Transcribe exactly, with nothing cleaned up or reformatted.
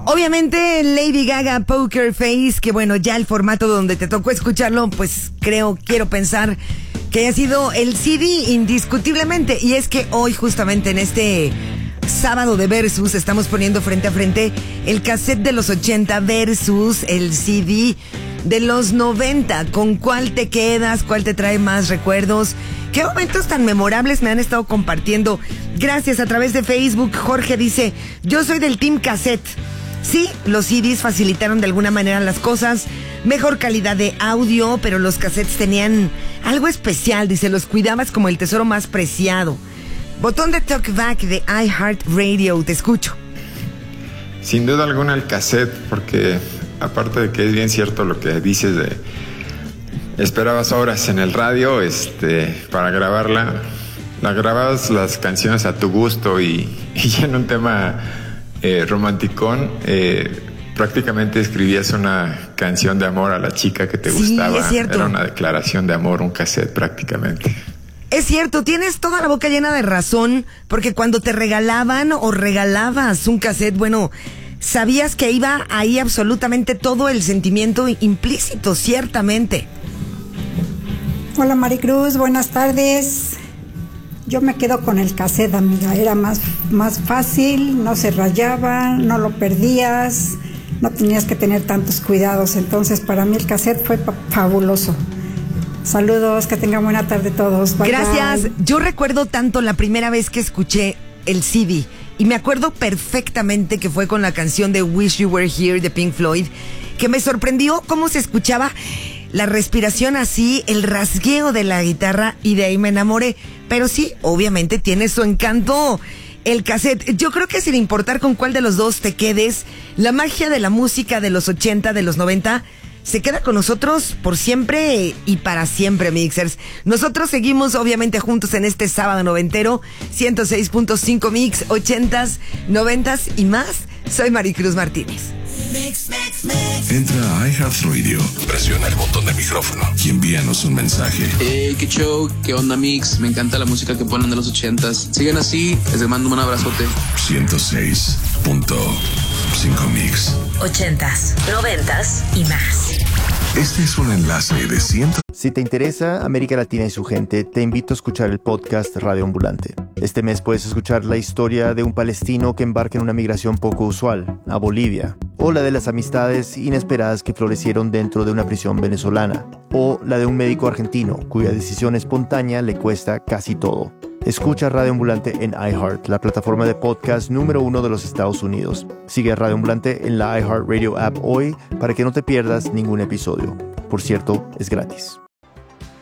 Obviamente Lady Gaga, Poker Face, que bueno, ya el formato donde te tocó escucharlo, pues creo, quiero pensar que haya sido el C D indiscutiblemente. Y es que hoy justamente en este sábado de Versus estamos poniendo frente a frente el cassette de los ochenta versus el C D de los noventa. ¿Con cuál te quedas? ¿Cuál te trae más recuerdos? ¿Qué momentos tan memorables me han estado compartiendo? Gracias a través de Facebook. Jorge dice, yo soy del team cassette. Sí, los C Ds facilitaron de alguna manera las cosas, mejor calidad de audio, pero los cassettes tenían algo especial, dice, los cuidabas como el tesoro más preciado. Botón de Talkback de iHeartRadio, te escucho. Sin duda alguna el cassette, porque aparte de que es bien cierto lo que dices de esperabas horas en el radio este, para grabarla, la grababas las canciones a tu gusto y, y ya en un tema eh, romanticón, eh, prácticamente escribías una canción de amor a la chica que te sí, gustaba. Es cierto. Era una declaración de amor, un cassette prácticamente. Es cierto, tienes toda la boca llena de razón, porque cuando te regalaban o regalabas un cassette, bueno, sabías que iba ahí absolutamente todo el sentimiento implícito, ciertamente. Hola Maricruz, buenas tardes. Yo me quedo con el cassette, amiga. Era más, más fácil, no se rayaba, no lo perdías, no tenías que tener tantos cuidados. Entonces, para mí el cassette fue fabuloso. Saludos, que tengan buena tarde todos. Bye, gracias. Bye. Yo recuerdo tanto la primera vez que escuché el C D y me acuerdo perfectamente que fue con la canción de Wish You Were Here de Pink Floyd, que me sorprendió cómo se escuchaba la respiración así, el rasgueo de la guitarra, y de ahí me enamoré. Pero sí, obviamente tiene su encanto el cassette. Yo creo que sin importar con cuál de los dos te quedes, la magia de la música de los ochenta, de los noventa, se queda con nosotros por siempre y para siempre, Mixers. Nosotros seguimos obviamente juntos en este sábado noventero, ciento seis punto cinco Mix, ochentas, noventas y más. Soy Maricruz Martínez. Mix, mix, mix. Entra a iHeartRadio, presiona el botón de micrófono y envíanos un mensaje. Hey, qué show, qué onda Mix, me encanta la música que ponen de los ochentas. Sigan así, les mando un abrazote. ciento seis punto cinco Mix. Ochentas, noventas y más. Este es un enlace de ciento. Si te interesa América Latina y su gente, te invito a escuchar el podcast Radio Ambulante. Este mes puedes escuchar la historia de un palestino que embarca en una migración poco usual, a Bolivia, o la de las amistades inesperadas que florecieron dentro de una prisión venezolana, o la de un médico argentino cuya decisión espontánea le cuesta casi todo. Escucha Radio Ambulante en iHeart, la plataforma de podcast número uno de los Estados Unidos. Sigue a Radio Ambulante en la iHeartRadio app hoy para que no te pierdas ningún episodio. Por cierto, es gratis.